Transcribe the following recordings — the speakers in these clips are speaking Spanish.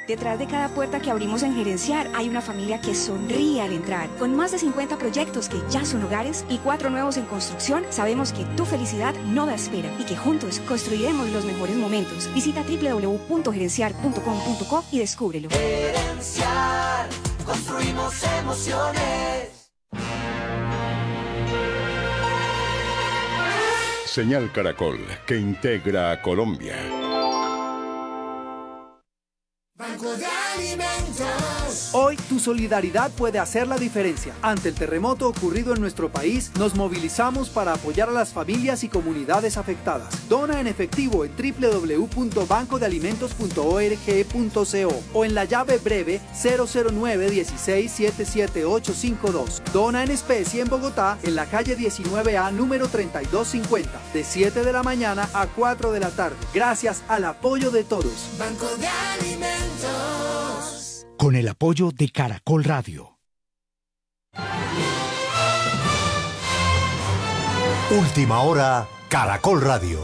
Detrás de cada puerta que abrimos en Gerenciar hay una familia que sonríe al entrar. Con más de 50 proyectos que ya son hogares y 4 nuevos en construcción, sabemos que tu felicidad no da espera y que juntos construiremos los mejores momentos. Visita www.gerenciar.com.co y descúbrelo. Gerenciar, construimos emociones. Señal Caracol, que integra a Colombia. Banco de Alimentos. Hoy tu solidaridad puede hacer la diferencia. Ante el terremoto ocurrido en nuestro país, nos movilizamos para apoyar a las familias y comunidades afectadas. Dona en efectivo en www.bancodealimentos.org.co o en la llave breve 009-16-77852. Dona en especie en Bogotá, en la calle 19A, número 3250, de 7 de la mañana a 4 de la tarde. Gracias al apoyo de todos. Banco de Alimentos. Con el apoyo de Caracol Radio. Última hora, Caracol Radio.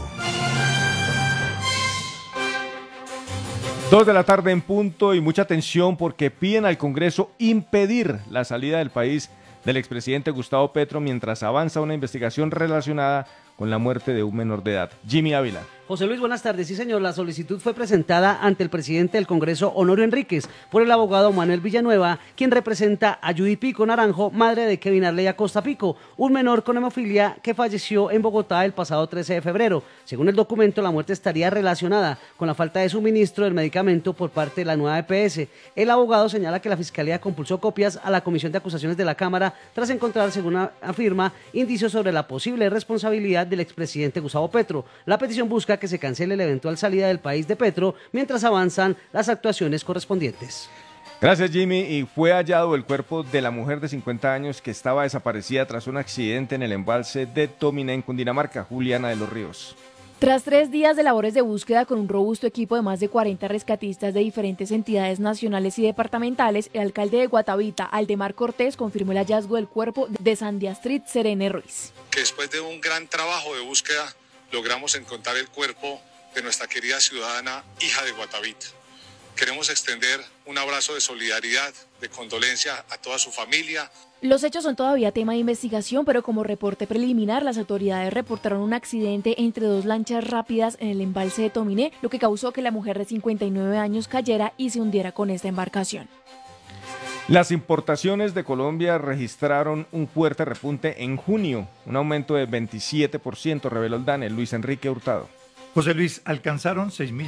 2 de la tarde en punto y mucha atención porque piden al Congreso impedir la salida del país del expresidente Gustavo Petro mientras avanza una investigación relacionada con la muerte de un menor de edad. Jimmy Ávila. José Luis, buenas tardes. Sí, señor, la solicitud fue presentada ante el presidente del Congreso, Honorio Enríquez, por el abogado Manuel Villanueva, quien representa a Judy Pico Naranjo, madre de Kevin Arley Acosta Pico, un menor con hemofilia que falleció en Bogotá el pasado 13 de febrero. Según el documento, la muerte estaría relacionada con la falta de suministro del medicamento por parte de la nueva EPS. El abogado señala que la Fiscalía compulsó copias a la Comisión de Acusaciones de la Cámara tras encontrar, según afirma, indicios sobre la posible responsabilidad del expresidente Gustavo Petro. La petición busca que se cancele la eventual salida del país de Petro mientras avanzan las actuaciones correspondientes. Gracias, Jimmy. Y fue hallado el cuerpo de la mujer de 50 años que estaba desaparecida tras un accidente en el embalse de Tominé, en Cundinamarca. Juliana de los Ríos. Tras 3 días de labores de búsqueda con un robusto equipo de más de 40 rescatistas de diferentes entidades nacionales y departamentales, el alcalde de Guatavita, Aldemar Cortés, confirmó el hallazgo del cuerpo de Sandia Street Serene Ruiz. Que después de un gran trabajo de búsqueda logramos encontrar el cuerpo de nuestra querida ciudadana, hija de Guatavita. Queremos extender un abrazo de solidaridad, de condolencia a toda su familia. Los hechos son todavía tema de investigación, pero como reporte preliminar, las autoridades reportaron un accidente entre 2 lanchas rápidas en el embalse de Tominé, lo que causó que la mujer de 59 años cayera y se hundiera con esta embarcación. Las importaciones de Colombia registraron un fuerte repunte en junio, un aumento de 27%, reveló el DANE, Luis Enrique Hurtado. José Luis, alcanzaron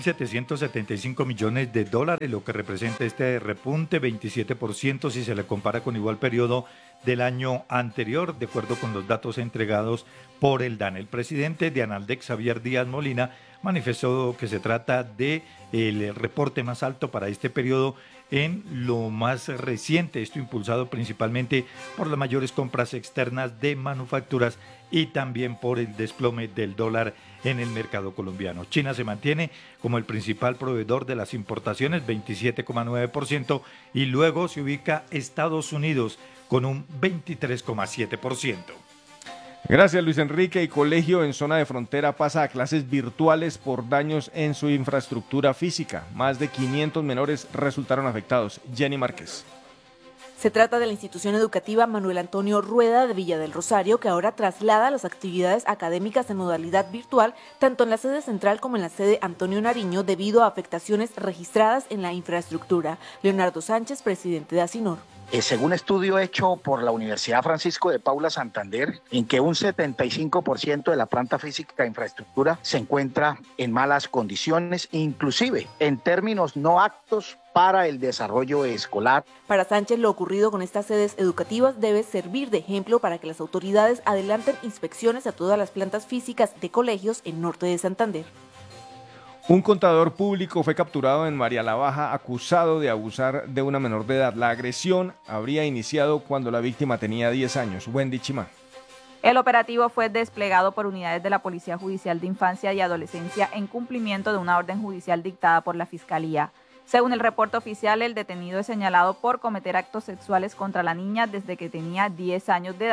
6.775 millones de dólares, lo que representa este repunte 27% si se le compara con igual periodo del año anterior, de acuerdo con los datos entregados por el DANE. El presidente de Analdex, Javier Díaz Molina, manifestó que se trata de el reporte más alto para este periodo en lo más reciente, esto impulsado principalmente por las mayores compras externas de manufacturas y también por el desplome del dólar en el mercado colombiano. China se mantiene como el principal proveedor de las importaciones, 27,9%, y luego se ubica Estados Unidos con un 23,7%. Gracias, Luis Enrique. Y colegio en zona de frontera pasa a clases virtuales por daños en su infraestructura física. Más de 500 menores resultaron afectados. Jenny Márquez. Se trata de la institución educativa Manuel Antonio Rueda de Villa del Rosario, que ahora traslada las actividades académicas en modalidad virtual, tanto en la sede central como en la sede Antonio Nariño, debido a afectaciones registradas en la infraestructura. Leonardo Sánchez, presidente de ASINOR. Según estudio hecho por la Universidad Francisco de Paula Santander, en que un 75% de la planta física de infraestructura se encuentra en malas condiciones, inclusive en términos no aptos para el desarrollo escolar. Para Sánchez, lo ocurrido con estas sedes educativas debe servir de ejemplo para que las autoridades adelanten inspecciones a todas las plantas físicas de colegios en norte de Santander. Un contador público fue capturado en María la Baja acusado de abusar de una menor de edad. La agresión habría iniciado cuando la víctima tenía 10 años. Wendy Chimá. El operativo fue desplegado por unidades de la Policía Judicial de Infancia y Adolescencia en cumplimiento de una orden judicial dictada por la Fiscalía. Según el reporte oficial, el detenido es señalado por cometer actos sexuales contra la niña desde que tenía 10 años de edad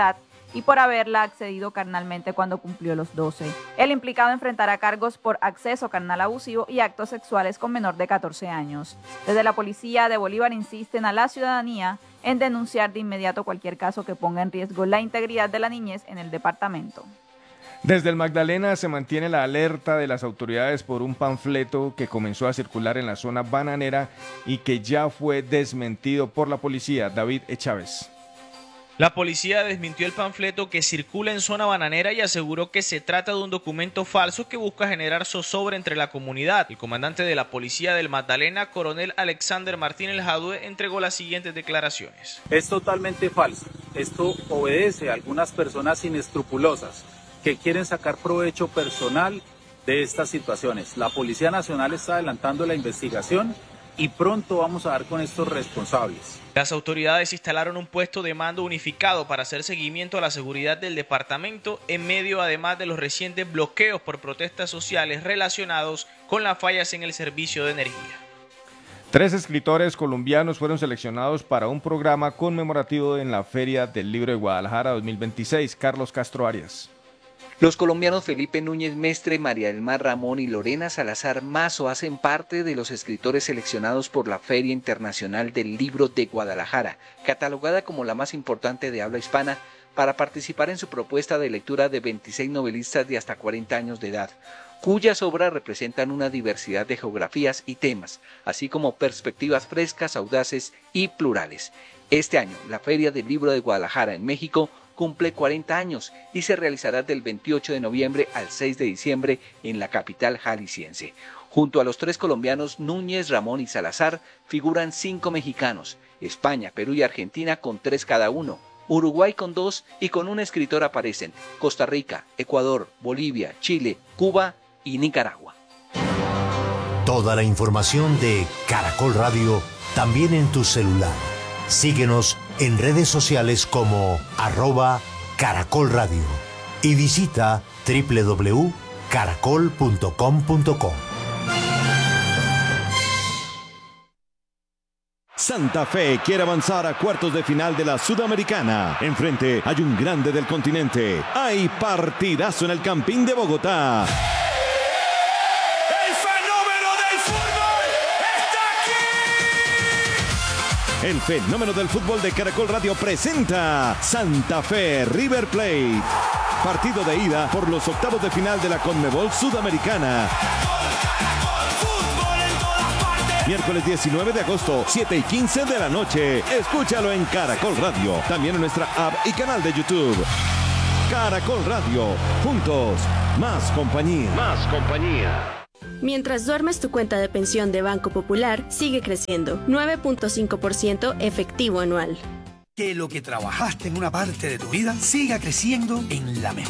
y por haberla accedido carnalmente cuando cumplió los 12. El implicado enfrentará cargos por acceso carnal abusivo y actos sexuales con menor de 14 años. Desde la policía de Bolívar insisten a la ciudadanía en denunciar de inmediato cualquier caso que ponga en riesgo la integridad de la niñez en el departamento. Desde el Magdalena se mantiene la alerta de las autoridades por un panfleto que comenzó a circular en la zona bananera y que ya fue desmentido por la policía. David Chávez. La policía desmintió el panfleto que circula en zona bananera y aseguró que se trata de un documento falso que busca generar zozobra entre la comunidad. El comandante de la policía del Magdalena, coronel Alexander Martínez Jadue, entregó las siguientes declaraciones. Es totalmente falso. Esto obedece a algunas personas inescrupulosas que quieren sacar provecho personal de estas situaciones. La Policía Nacional está adelantando la investigación y pronto vamos a dar con estos responsables. Las autoridades instalaron un puesto de mando unificado para hacer seguimiento a la seguridad del departamento en medio además de los recientes bloqueos por protestas sociales relacionados con las fallas en el servicio de energía. 3 escritores colombianos fueron seleccionados para un programa conmemorativo en la Feria del Libro de Guadalajara 2026. Carlos Castro Arias. Los colombianos Felipe Núñez Mestre, María del Mar Ramón y Lorena Salazar Mazo hacen parte de los escritores seleccionados por la Feria Internacional del Libro de Guadalajara, catalogada como la más importante de habla hispana, para participar en su propuesta de lectura de 26 novelistas de hasta 40 años de edad, cuyas obras representan una diversidad de geografías y temas, así como perspectivas frescas, audaces y plurales. Este año, la Feria del Libro de Guadalajara en México cumple 40 años y se realizará del 28 de noviembre al 6 de diciembre en la capital jalisciense. Junto a los 3 colombianos Núñez, Ramón y Salazar figuran 5 mexicanos, España, Perú y Argentina con 3 cada uno, Uruguay con 2 y con un escritor aparecen Costa Rica, Ecuador, Bolivia, Chile, Cuba y Nicaragua. Toda la información de Caracol Radio también en tu celular. Síguenos en redes sociales como @Caracol Radio y visita www.caracol.com.co. Santa Fe quiere avanzar a cuartos de final de la Sudamericana. Enfrente hay un grande del continente. Hay partidazo en el Campín de Bogotá. El fenómeno del fútbol de Caracol Radio presenta Santa Fe River Plate. Partido de ida por los octavos de final de la Conmebol Sudamericana. Miércoles 19 de agosto, 7:15 de la noche. Escúchalo en Caracol Radio. También en nuestra app y canal de YouTube. Caracol Radio. Juntos. Más compañía. Más compañía. Mientras duermes, tu cuenta de pensión de Banco Popular sigue creciendo, 9.5% efectivo anual. Que lo que trabajaste en una parte de tu vida siga creciendo en la mejor